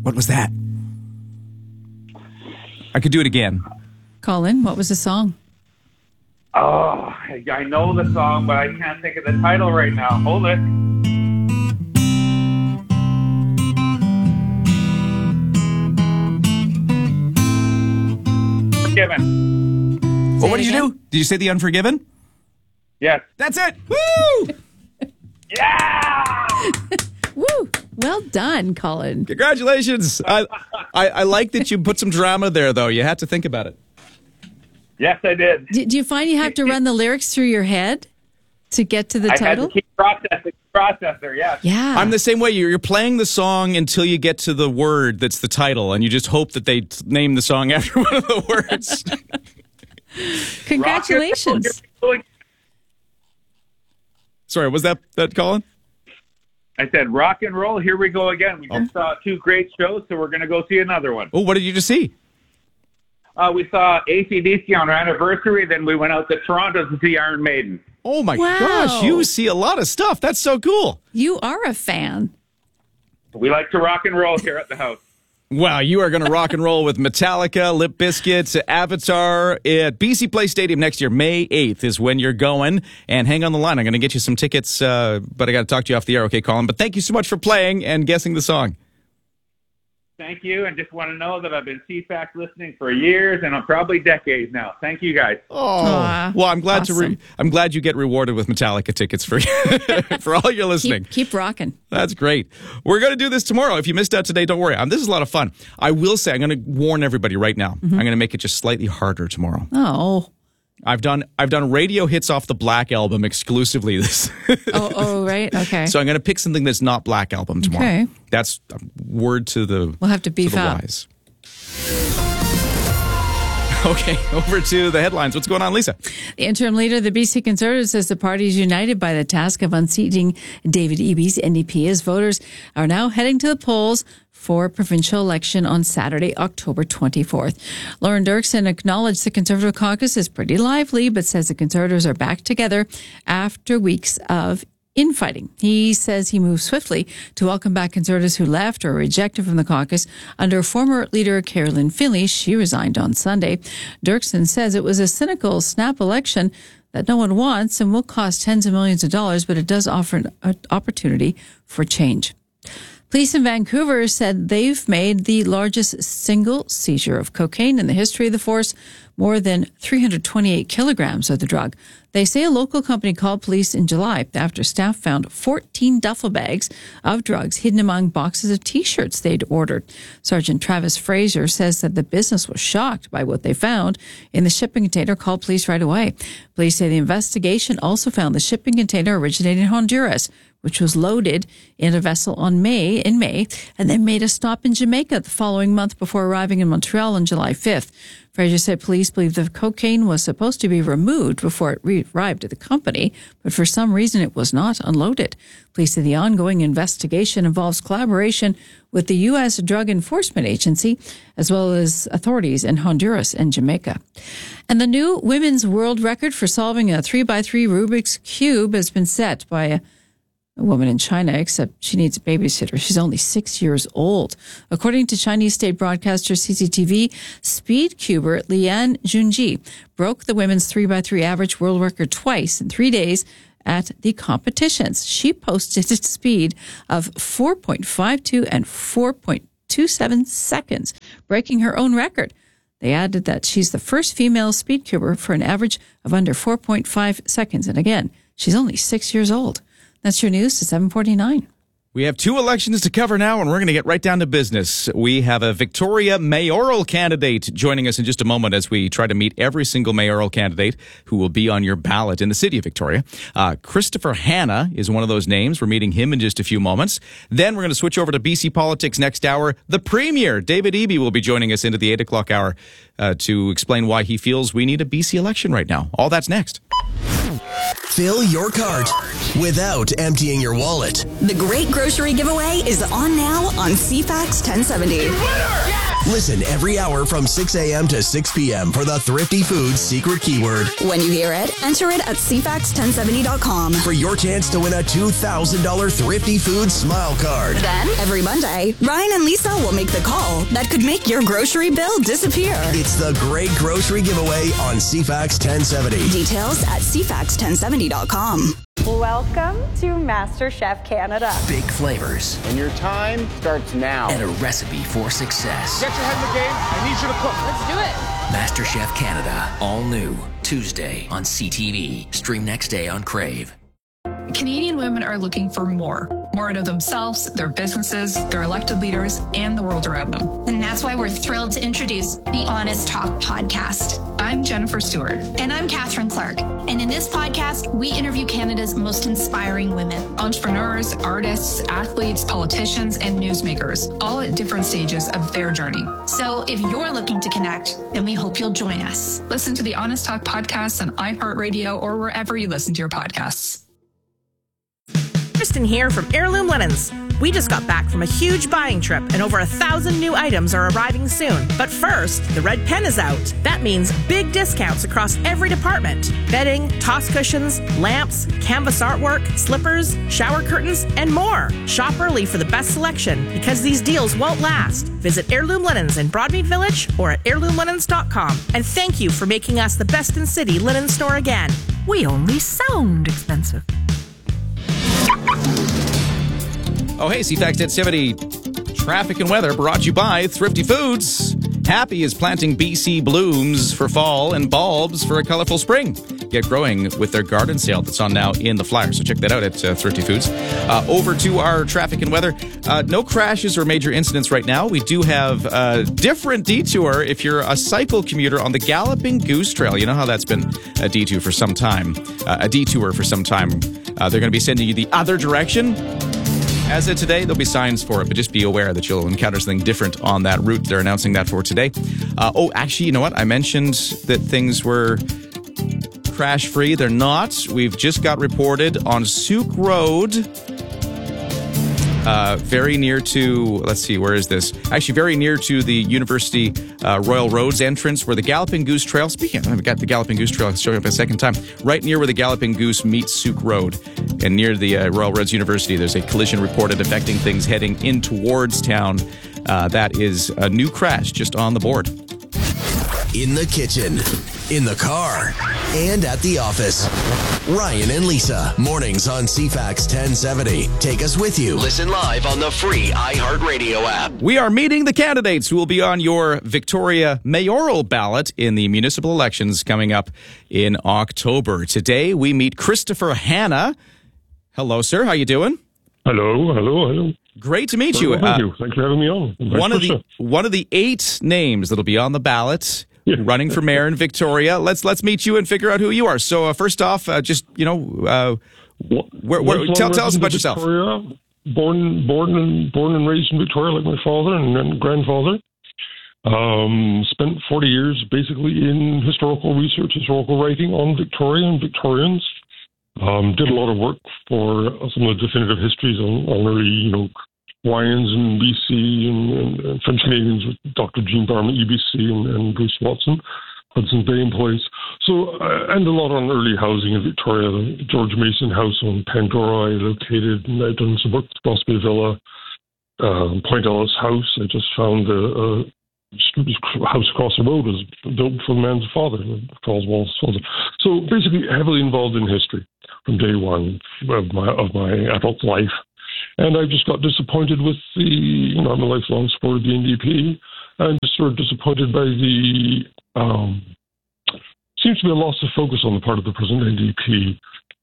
What was that? I could do it again. Colin, what was the song? Oh, I know the song, but I can't think of the title right now. Hold it. Forgiven. Well, what did you do? Did you say The Unforgiven? Yes. That's it. Woo! Yeah! Woo! Well done, Colin. Congratulations. I like that you put some drama there, though. You had to think about it. Yes, I did. Do you find you have to run the lyrics through your head to get to the title? I had to keep processor, yes. Yeah. I'm the same way. You're playing the song until you get to the word that's the title, and you just hope that they name the song after one of the words. Congratulations. Sorry, was that Colin? I said, rock and roll, here we go again. We just saw 2 great shows, so we're going to go see another one. Oh, what did you just see? We saw AC/DC on our anniversary, then we went out to Toronto to see Iron Maiden. Oh, my Wow. gosh. You see a lot of stuff. That's so cool. You are a fan. We like to rock and roll here at the house. Wow, you are going to rock and roll with Metallica, Limp Bizkit, Avatar at BC Place Stadium next year. May 8th is when you're going. And hang on the line. I'm going to get you some tickets, but I got to talk to you off the air, okay, Colin? But thank you so much for playing and guessing the song. Thank you, and just want to know that I've been CFAX listening for years and probably decades now. Thank you, guys. Oh, well, I'm glad awesome. I'm glad you get rewarded with Metallica tickets for for all your listening. Keep rocking. That's great. We're going to do this tomorrow. If you missed out today, don't worry. This is a lot of fun. I will say, I'm going to warn everybody right now. I'm going to make it just slightly harder tomorrow. Oh. I've done radio hits off the Black Album exclusively this. Oh, right. Okay. So I'm going to pick something that's not Black Album tomorrow. Okay. That's a word to the We'll have to beef up. wise. Okay, over to the headlines. What's going on, Lisa? The interim leader of the BC Conservatives says the party is united by the task of unseating David Eby's NDP as voters are now heading to the polls for provincial election on Saturday, October 24th. Lauren Dirksen acknowledged the Conservative caucus is pretty lively, but says the Conservatives are back together after weeks of infighting. He says he moved swiftly to welcome back Conservatives who left or rejected from the caucus under former leader Carolyn Finley. She resigned on Sunday. Dirksen says it was a cynical snap election that no one wants and will cost tens of millions of dollars, but it does offer an opportunity for change. Police in Vancouver said they've made the largest single seizure of cocaine in the history of the force, more than 328 kilograms of the drug. They say a local company called police in July after staff found 14 duffel bags of drugs hidden among boxes of T-shirts they'd ordered. Sergeant Travis Fraser says that the business was shocked by what they found in the shipping container, called police right away. Police say the investigation also found the shipping container originated in Honduras, which was loaded in a vessel in May, and then made a stop in Jamaica the following month before arriving in Montreal on July 5th. Fraser said police believe the cocaine was supposed to be removed before it arrived at the company, but for some reason it was not unloaded. Police say the ongoing investigation involves collaboration with the U.S. Drug Enforcement Agency, as well as authorities in Honduras and Jamaica. And the new women's world record for solving a 3x3 Rubik's Cube has been set by a woman in China, except she needs a babysitter. She's only 6 years old. According to Chinese state broadcaster CCTV, speed cuber Lian Junji broke the women's 3x3 average world record twice in 3 days at the competitions. She posted a speed of 4.52 and 4.27 seconds, breaking her own record. They added that she's the first female speed cuber for an average of under 4.5 seconds. And again, she's only 6 years old. That's your news to 7:49. We have 2 elections to cover now, and we're going to get right down to business. We have a Victoria mayoral candidate joining us in just a moment as we try to meet every single mayoral candidate who will be on your ballot in the city of Victoria. Christopher Hanna is one of those names. We're meeting him in just a few moments. Then we're going to switch over to BC politics next hour. The Premier, David Eby, will be joining us into the 8 o'clock hour to explain why he feels we need a BC election right now. All that's next. Fill your cart without emptying your wallet. The Great Grocery Giveaway is on now on CFAX 1070. Winner! Yes! Listen every hour from 6 a.m. to 6 p.m. for the Thrifty Foods secret keyword. When you hear it, enter it at CFAX1070.com. For your chance to win a $2,000 Thrifty Foods Smile Card. Then, every Monday, Ryan and Lisa will make the call that could make your grocery bill disappear. It's the Great Grocery Giveaway on CFAX 1070. Details at CFAX1070.com. Welcome to MasterChef Canada. Big flavors. And your time starts now. And a recipe for success. Get your head in the game. I need you to cook. Let's do it. MasterChef Canada. All new. Tuesday on CTV. Stream next day on Crave. Canadian women are looking for more out of themselves, their businesses, their elected leaders, and the world around them. And that's why we're thrilled to introduce the Honest Talk podcast. I'm Jennifer Stewart. And I'm Catherine Clark. And in this podcast, we interview Canada's most inspiring women. Entrepreneurs, artists, athletes, politicians, and newsmakers, all at different stages of their journey. So if you're looking to connect, then we hope you'll join us. Listen to the Honest Talk podcast on iHeartRadio or wherever you listen to your podcasts. Kristen here from Heirloom Linens. We just got back from a huge buying trip and over 1,000 new items are arriving soon. But first, the red pen is out. That means big discounts across every department. Bedding, toss cushions, lamps, canvas artwork, slippers, shower curtains, and more. Shop early for the best selection because these deals won't last. Visit Heirloom Linens in Broadmead Village or at heirloomlinens.com. And thank you for making us the best in city linen store again. We only sound expensive. Oh, hey, CFAX 1070 traffic and weather brought to you by Thrifty Foods. Happy is planting BC blooms for fall and bulbs for a colorful spring. Get growing with their garden sale that's on now in the flyer. So check that out at Thrifty Foods. Over to our traffic and weather. No crashes or major incidents right now. We do have a different detour if you're a cycle commuter on the Galloping Goose Trail. You know how that's been a detour for some time. They're going to be sending you the other direction. As of today, there'll be signs for it, but just be aware that you'll encounter something different on that route. They're announcing that for today. Actually, you know what? I mentioned that things were crash-free. They're not. We've just got reported on Souk Road, very near to, let's see, where is this? Actually, very near to the University Royal Roads entrance where the Galloping Goose Trail, speaking of, I've got the Galloping Goose Trail showing up a second time, right near where the Galloping Goose meets Souk Road. And near the Royal Roads University, there's a collision reported affecting things heading in towards town. That is a new crash just on the board. In the kitchen, in the car, and at the office. Ryan and Lisa, mornings on CFAX 1070. Take us with you. Listen live on the free iHeartRadio app. We are meeting the candidates who will be on your Victoria mayoral ballot in the municipal elections coming up in October. Today, we meet Christopher Hanna. Hello, sir. How you doing? Hello. Great to meet you. Thank you. Thanks for having me on. One of the 8 names that'll be on the ballot. Running for mayor in Victoria. Let's meet you and figure out who you are. So first off, tell us about yourself. Victoria, born and raised in Victoria, like my father and grandfather. Spent 40 years basically in historical research, historical writing on Victoria and Victorians. Did a lot of work for some of the definitive histories on early, Hawaiians in BC and French Canadians with Dr. Jean Barham at UBC and Bruce Watson, Hudson's Bay employees. So, and a lot on early housing in Victoria, the George Mason House on Pandora I located, and I've done some work with Gosby Villa, Point Ellis House. I just found a house across the road was built for the man's father, Charles Wallace's father. So basically heavily involved in history from day one of my adult life. And I just got disappointed with I'm a lifelong supporter of the NDP. I'm just sort of disappointed by the, seems to be a loss of focus on the part of the present NDP.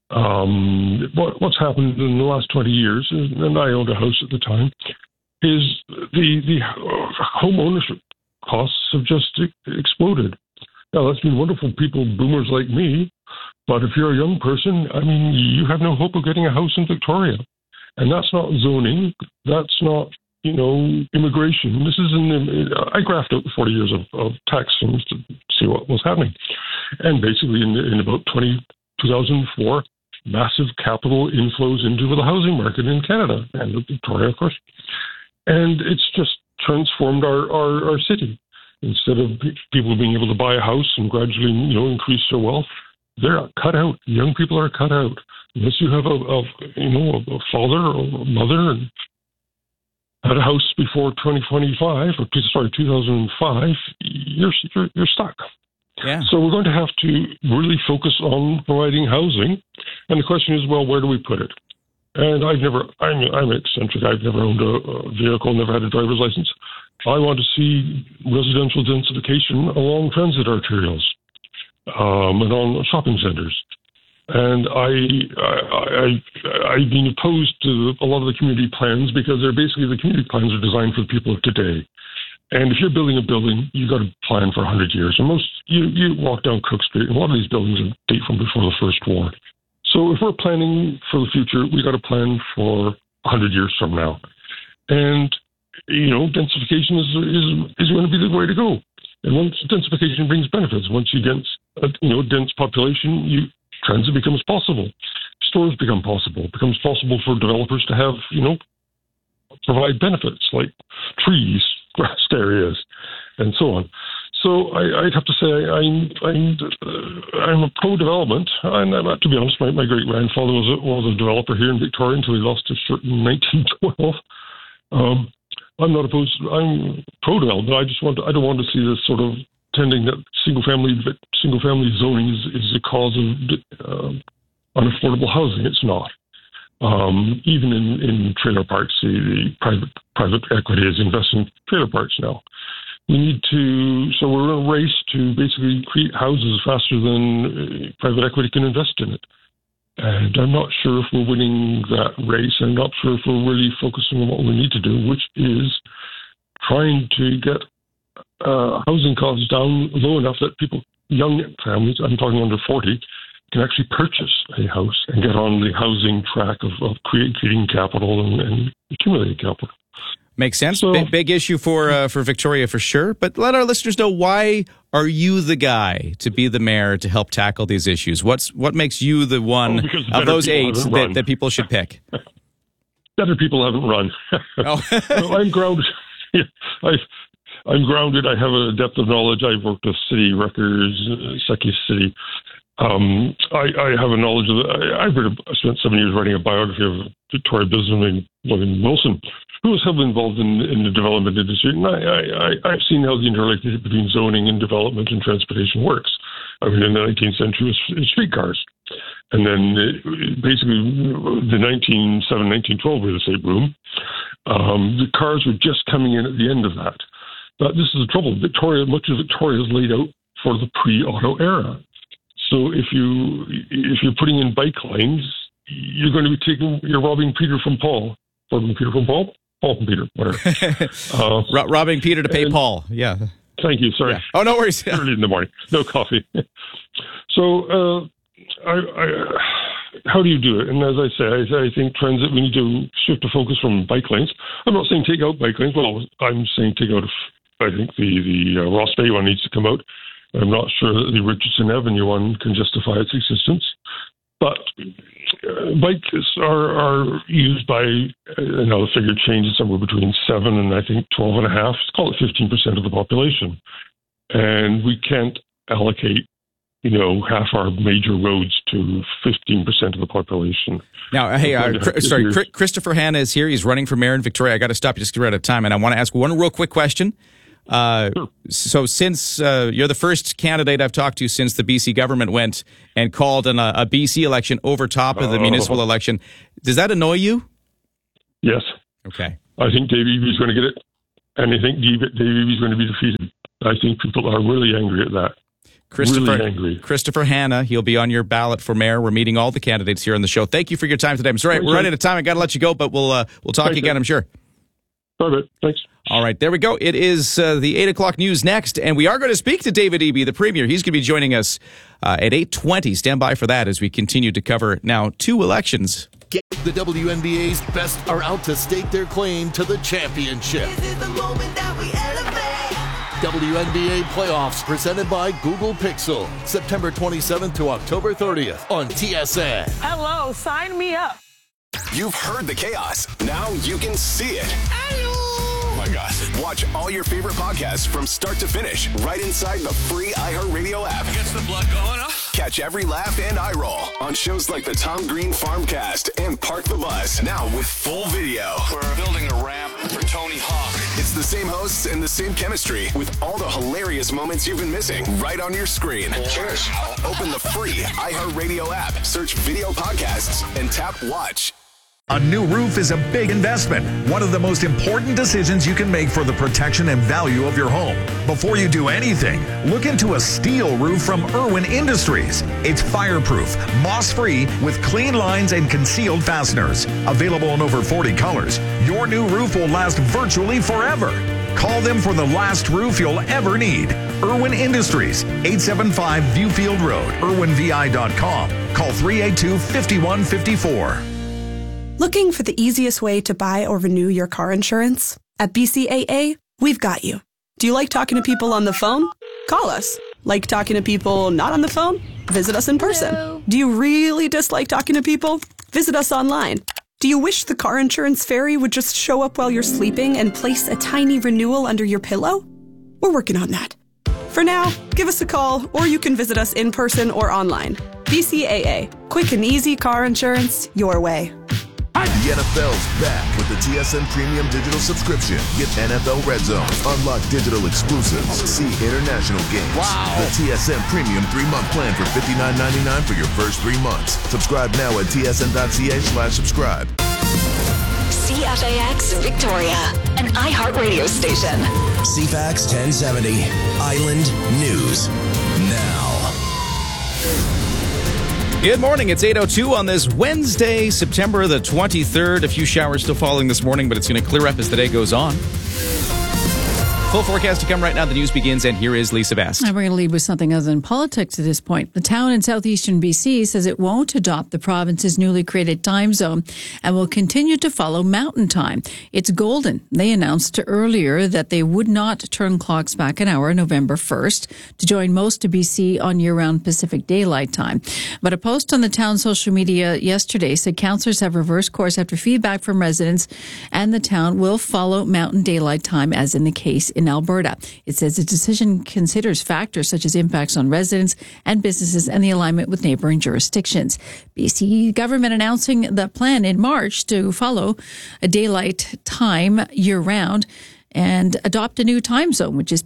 What's happened in the last 20 years, and I owned a house at the time, is the home ownership costs have just exploded. Now, that's been wonderful for people, boomers like me, but if you're a young person, you have no hope of getting a house in Victoria. And that's not zoning. That's not, immigration. This is I graphed out 40 years of tax sums to see what was happening. And basically in about 2004, massive capital inflows into the housing market in Canada and Victoria, of course. And it's just transformed our city. Instead of people being able to buy a house and gradually, increase their wealth, they're cut out. Young people are cut out. Unless you have a father or a mother and had a house before 2005, you're stuck. Yeah. So we're going to have to really focus on providing housing. And the question is, well, where do we put it? And I'm eccentric. I've never owned a vehicle, never had a driver's license. I want to see residential densification along transit arterials and on shopping centers. And I've been opposed to a lot of the community plans because the community plans are designed for the people of today. And if you're building a building, you've got to plan for 100 years. And you walk down Cook Street, and a lot of these buildings date from before the First War. So if we're planning for the future, we've got to plan for 100 years from now. And, densification is going to be the way to go. And once densification brings benefits, once you dense population, transit becomes possible. Stores become possible. It becomes possible for developers to have, provide benefits like trees, grass areas, and so on. So I'd have to say I'm a pro-development, and to be honest, my great-grandfather was a developer here in Victoria until he lost his shirt in 1912. I'm not opposed. I'm pro-development. I don't want to see this sort of tending that single-family zoning is the cause of unaffordable housing. It's not. Even in trailer parks, the private equity is investing in trailer parks now. So we're in a race to basically create houses faster than private equity can invest in it. And I'm not sure if we're winning that race. I'm not sure if we're really focusing on what we need to do, which is trying to get housing costs down low enough that young families, I'm talking under 40, can actually purchase a house and get on the housing track of creating capital and accumulating capital. Makes sense. So, big issue for Victoria for sure. But let our listeners know, why are you the guy to be the mayor to help tackle these issues? What makes you the one of those 8 that people should pick? Better people haven't run. Oh. I'm grounded. I'm grounded. I have a depth of knowledge. I've worked with city records, Secchi City. I have a knowledge of I spent 7 years writing a biography of Victoria businessman named Logan Wilson, who was heavily involved in the development industry. And I've seen how the interrelationship between zoning and development and transportation works. I mean, in the 19th century, it was streetcars. And then basically the 1907, 1912 real estate boom, the cars were just coming in at the end of that. But this is the trouble. Much of Victoria is laid out for the pre-auto era. So if you're putting in bike lanes, you're going to be you're robbing Peter from Paul. Robbing Peter from Paul? Paul from Peter, whatever. Robbing Peter to pay Paul, yeah. Thank you, sorry. Yeah. Oh, no worries. Early in the morning, no coffee. So how do you do it? And as I say, I think transit, we need to shift the focus from bike lanes. I'm not saying take out bike lanes. Well, I'm saying take out, I think the Ross Bay one needs to come out. I'm not sure that the Richardson Avenue one can justify its existence. But bikes are used by, the figure changes somewhere between 7 and I think 12.5. Let's call it 15% of the population. And we can't allocate, half our major roads to 15% of the population. Now, hey, Christopher Hanna is here. He's running for mayor in Victoria. I got to stop you just because we're out of time. And I want to ask one real quick question. Sure. So since you're the first candidate I've talked to since the BC government went and called a BC election over top of the municipal election, does that annoy you? Yes. Okay. I think Dave Eby's going to get it, and I think Dave Eby's going to be defeated. I think people are really angry at that. Christopher Hanna, he'll be on your ballot for mayor. We're meeting all the candidates here on the show. Thank you for your time today. I'm sorry, we're running out of time. I got to let you go, but we'll talk again, I'm sure. Perfect. Thanks. All right, there we go. It is the 8 o'clock news next, and we are going to speak to David Eby, the Premier. He's going to be joining us at 8:20. Stand by for that as we continue to cover now 2 elections. The WNBA's best are out to stake their claim to the championship. This is the moment that we elevate. WNBA playoffs presented by Google Pixel. September 27th to October 30th on TSN. Hello, sign me up. You've heard the chaos. Now you can see it. Hello. Oh my gosh. Watch all your favorite podcasts from start to finish right inside the free iHeartRadio app. Gets the blood going, huh? Catch every laugh and eye roll on shows like the Tom Green Farmcast and Park the Bus. Now with full video. We're building a ramp for Tony Hawk. It's the same hosts and the same chemistry with all the hilarious moments you've been missing right on your screen. Cheers. Open the free iHeartRadio app, search video podcasts, and tap watch. A new roof is a big investment, one of the most important decisions you can make for the protection and value of your home. Before you do anything, look into a steel roof from Irwin Industries. It's fireproof, moss-free, with clean lines and concealed fasteners. Available in over 40 colors, your new roof will last virtually forever. Call them for the last roof you'll ever need. Irwin Industries, 875 Viewfield Road, irwinvi.com. Call 382-5154. Looking for the easiest way to buy or renew your car insurance? At BCAA, we've got you. Do you like talking to people on the phone? Call us. Like talking to people not on the phone? Visit us in person. Hello. Do you really dislike talking to people? Visit us online. Do you wish the car insurance fairy would just show up while you're sleeping and place a tiny renewal under your pillow? We're working on that. For now, give us a call, or you can visit us in person or online. BCAA. Quick and easy car insurance your way. The NFL's back with the TSN Premium Digital Subscription. Get NFL Red Zone, unlock digital exclusives, see international games. Wow. The TSN Premium 3-month plan for $59.99 for your first 3 months. Subscribe now at tsn.ca/subscribe. CFAX Victoria, an iHeartRadio station. CFAX 1070, Island News Now. Good morning. It's 8:02 on this Wednesday, September the 23rd. A few showers still falling this morning, but it's going to clear up as the day goes on. Full forecast to come right now. The news begins, and here is Lisa Best. And we're going to lead with something other than politics at this point. The town in southeastern BC says it won't adopt the province's newly created time zone and will continue to follow mountain time. It's golden. They announced earlier that they would not turn clocks back an hour November 1st to join most of BC on year-round Pacific Daylight Time. But a post on the town's social media yesterday said councillors have reversed course after feedback from residents, and the town will follow Mountain Daylight Time as in the case in Alberta. It says the decision considers factors such as impacts on residents and businesses and the alignment with neighboring jurisdictions. BC government announcing the plan in March to follow a daylight time year-round and adopt a new time zone, which is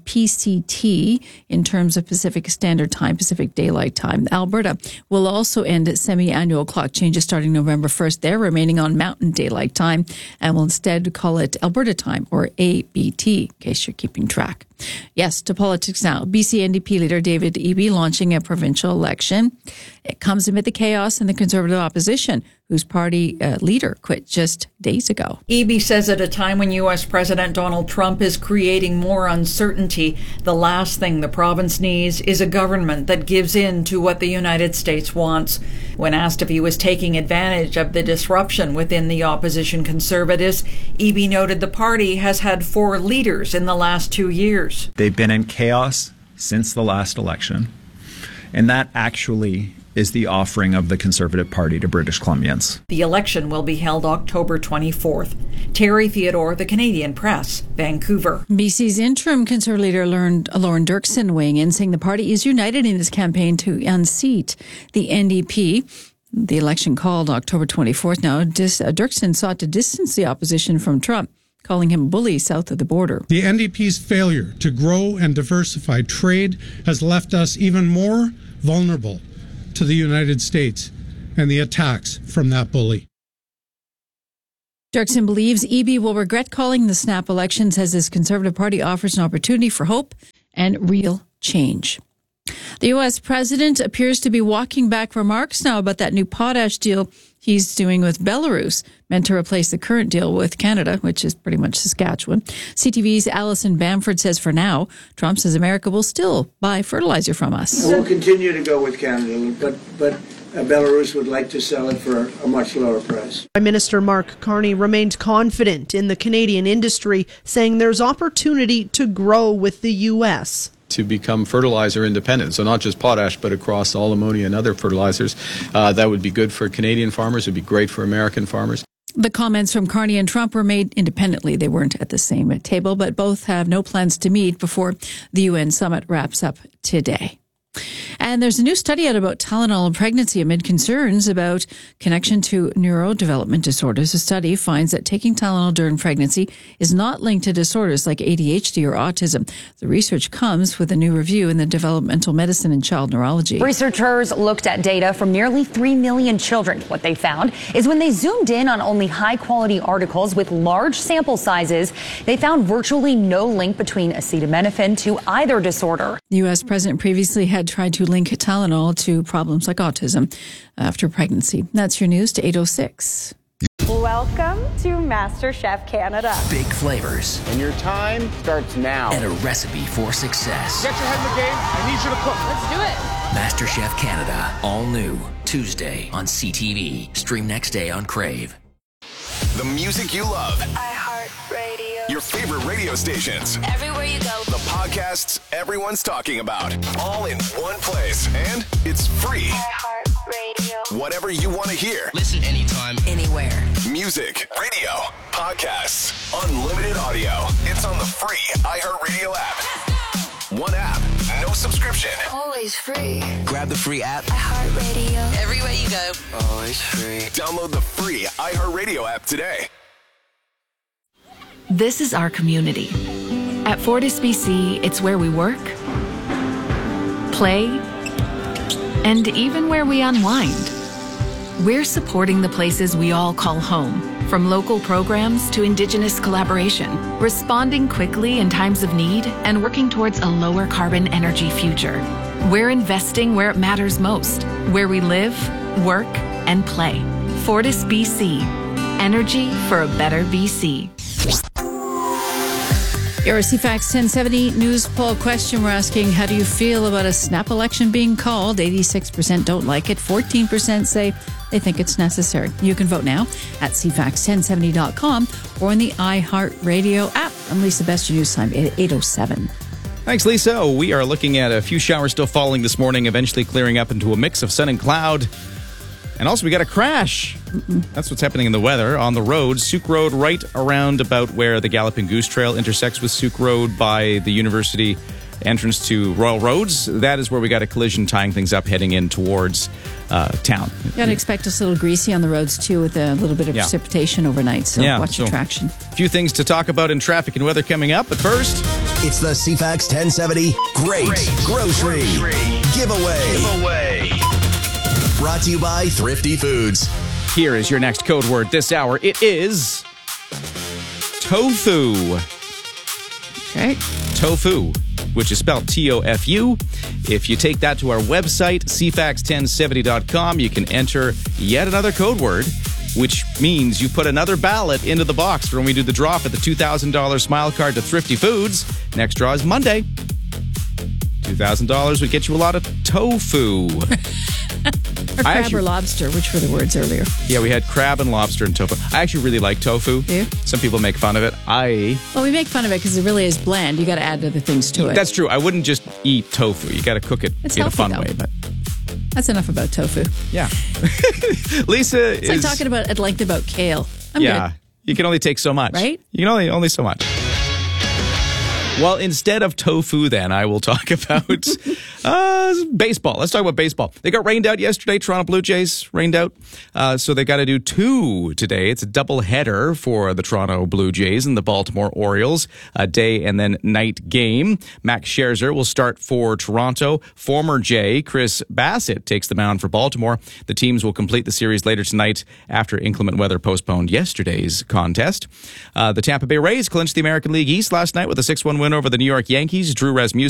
PCT in terms of Pacific Standard Time, Pacific Daylight Time. Alberta will also end semi-annual clock changes starting November 1st. They're remaining on Mountain Daylight Time and will instead call it Alberta Time, or ABT, in case you're keeping track. Yes, to politics now. BC NDP leader David Eby launching a provincial election. It comes amid the chaos in the Conservative opposition, whose party leader quit just days ago. Eby says at a time when U.S. President Donald Trump is creating more uncertainty, the last thing the province needs is a government that gives in to what the United States wants. When asked if he was taking advantage of the disruption within the opposition Conservatives, Eby noted the party has had 4 leaders in the last 2 years. They've been in chaos since the last election, and that actually is the offering of the Conservative Party to British Columbians. The election will be held October 24th. Terry Theodore, The Canadian Press, Vancouver. BC's interim Conservative leader Lauren Dirksen weighing in, saying the party is united in its campaign to unseat the NDP. The election called October 24th. Now, Dirksen sought to distance the opposition from Trump, calling him bully south of the border. The NDP's failure to grow and diversify trade has left us even more vulnerable to the United States and the attacks from that bully. Dirksen believes Eby will regret calling the snap elections as his Conservative Party offers an opportunity for hope and real change. The U.S. president appears to be walking back remarks now about that new potash deal he's doing with Belarus, meant to replace the current deal with Canada, which is pretty much Saskatchewan. CTV's Alison Bamford says for now, Trump says America will still buy fertilizer from us. We'll continue to go with Canada, but Belarus would like to sell it for a much lower price. Prime Minister Mark Carney remained confident in the Canadian industry, saying there's opportunity to grow with the U.S. to become fertilizer independent. So not just potash, but across all ammonia and other fertilizers. That would be good for Canadian farmers. It would be great for American farmers. The comments from Carney and Trump were made independently. They weren't at the same table, but both have no plans to meet before the UN summit wraps up today. And there's a new study out about Tylenol and pregnancy amid concerns about connection to neurodevelopment disorders. The study finds that taking Tylenol during pregnancy is not linked to disorders like ADHD or autism. The research comes with a new review in the Developmental Medicine and Child Neurology. Researchers looked at data from nearly 3 million children. What they found is when they zoomed in on only high-quality articles with large sample sizes, they found virtually no link between acetaminophen to either disorder. The U.S. president previously had tried to link Tylenol to problems like autism after pregnancy. That's your news to 8:06. Welcome to MasterChef Canada. Big flavors. And your time starts now. And a recipe for success. Get your head in the game. I need you to cook. Let's do it. MasterChef Canada. All new. Tuesday on CTV. Stream next day on Crave. The music you love. iHeartRadio. Your favorite radio stations. Everywhere you go. The podcasts everyone's talking about. All in one place. And it's free. iHeartRadio. Whatever you want to hear. Listen anytime, anywhere. Music, radio, podcasts, unlimited audio. It's on the free iHeartRadio app. One app, no subscription. Always free. Grab the free app. iHeartRadio. Everywhere you go. Always free. Download the free iHeartRadio app today. This is our community. At Fortis BC, it's where we work, play, and even where we unwind. We're supporting the places we all call home, from local programs to Indigenous collaboration, responding quickly in times of need and working towards a lower carbon energy future. We're investing where it matters most, where we live, work, and play. Fortis BC. Energy for a better BC. Your CFAX 1070 news poll question. We're asking, how do you feel about a snap election being called? 86% don't like it. 14% say they think it's necessary. You can vote now at cfax1070.com or in the iHeartRadio app. I'm Lisa Best, your news time at 8:07. Thanks, Lisa. We are looking at a few showers still falling this morning, eventually clearing up into a mix of sun and cloud. And also, we got a crash. That's what's happening in the weather. On the road, Souk Road, right around about where the Galloping Goose Trail intersects with Souk Road by the university entrance to Royal Roads. That is where we got a collision tying things up heading in towards town. You got to expect us a little greasy on the roads, too, with a little bit of precipitation overnight. So watch your traction. A few things to talk about in traffic and weather coming up. But first, it's the CFAX 1070 Great Grocery Giveaway. Brought to you by Thrifty Foods. Here is your next code word this hour. It is tofu. Okay. Tofu, which is spelled T-O-F-U. If you take that to our website, cfax1070.com, you can enter yet another code word, which means you put another ballot into the box for when we do the draw for the $2,000 smile card to Thrifty Foods. Next draw is Monday. $2,000 would get you a lot of tofu. Or crab or lobster, which were the words earlier. Yeah, we had crab and lobster and tofu. I actually really like tofu. Do you? Some people make fun of it. Well, we make fun of it because it really is bland. You got to add other things to it. That's true. I wouldn't just eat tofu. You got to cook it in a fun way. But that's enough about tofu. Yeah. Lisa it's like talking about at length about kale. I'm good. You can only take so much. Right? You can only so much. Well, instead of tofu, then, I will talk about baseball. Let's talk about baseball. They got rained out yesterday. Toronto Blue Jays rained out. So they got to do two today. It's a doubleheader for the Toronto Blue Jays and the Baltimore Orioles. A day and then night game. Max Scherzer will start for Toronto. Former Jay, Chris Bassett, takes the mound for Baltimore. The teams will complete the series later tonight after inclement weather postponed yesterday's contest. The Tampa Bay Rays clinched the American League East last night with a 6-1 win over the New York Yankees. Drew Rasmussen